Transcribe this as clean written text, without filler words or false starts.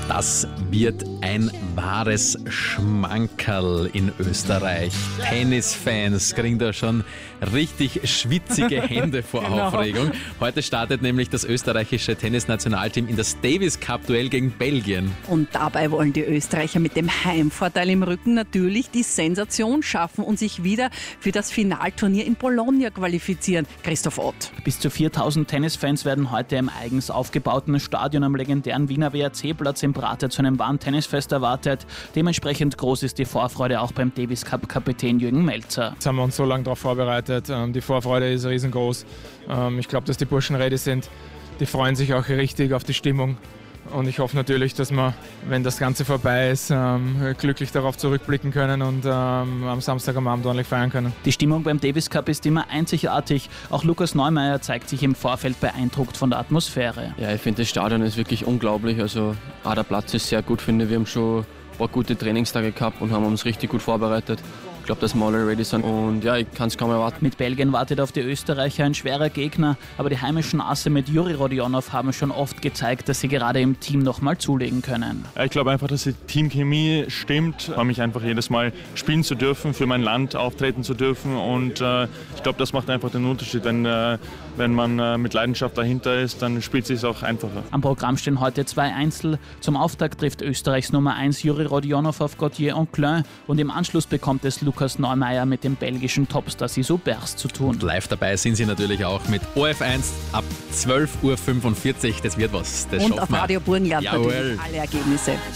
Das wird ein wahres Schmankerl in Österreich. Tennisfans kriegen da schon richtig schwitzige Hände vor Aufregung. Heute startet nämlich das österreichische Tennisnationalteam in das Davis Cup-Duell gegen Belgien. Und dabei wollen die Österreicher mit dem Heimvorteil im Rücken natürlich die Sensation schaffen und sich wieder für das Finalturnier in Bologna qualifizieren. Christoph Ott. Bis zu 4000 Tennisfans werden heute im eigens aufgebauten Stadion am legendären Wiener WRC-Platz im Prater zu einem wahren Tennisfest erwartet. Dementsprechend groß ist die Vorfreude auch beim Davis Cup-Kapitän Jürgen Melzer. Jetzt haben wir uns so lange darauf vorbereitet. Die Vorfreude ist riesengroß. Ich glaube, dass die Burschen ready sind. Die freuen sich auch richtig auf die Stimmung. Und ich hoffe natürlich, dass wir, wenn das Ganze vorbei ist, glücklich darauf zurückblicken können und am Samstag am Abend ordentlich feiern können. Die Stimmung beim Davis Cup ist immer einzigartig. Auch Lukas Neumeier zeigt sich im Vorfeld beeindruckt von der Atmosphäre. Ja, ich finde, das Stadion ist wirklich unglaublich. Also auch der Platz ist sehr gut, finde ich. Wir haben schon ein paar gute Trainingstage gehabt und haben uns richtig gut vorbereitet. Ich glaube, dass wir alle ready sind und ja, ich kann es kaum erwarten. Mit Belgien wartet auf die Österreicher ein schwerer Gegner, aber die heimischen Asse mit Juri Rodionov haben schon oft gezeigt, dass sie gerade im Team nochmal zulegen können. Ich glaube einfach, dass die Teamchemie stimmt. Ich freue mich einfach jedes Mal spielen zu dürfen, für mein Land auftreten zu dürfen und ich glaube, das macht einfach den Unterschied. Wenn man mit Leidenschaft dahinter ist, dann spielt es sich auch einfacher. Am Programm stehen heute 2 Einzel. Zum Auftakt trifft Österreichs Nummer 1 Juri Rodionov auf Gauthier Enclin und im Anschluss bekommt es Lukas Neumeier mit dem belgischen Topstar Siso Bers zu tun. Und live dabei sind sie natürlich auch mit ORF1 ab 12:45 Uhr. Das wird was. Das und auf Radio Burgenland natürlich alle Ergebnisse.